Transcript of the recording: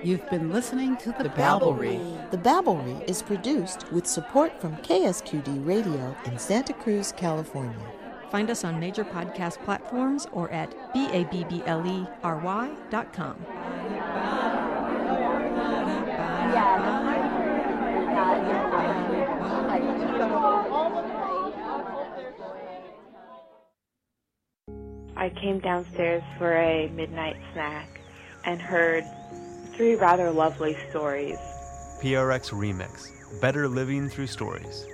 You've been listening to The Babblery. The Babblery is produced with support from KSQD Radio in Santa Cruz, California. Find us on major podcast platforms or at babblery.com. I came downstairs for a midnight snack and heard 3 rather lovely stories. PRX Remix, Better Living Through Stories.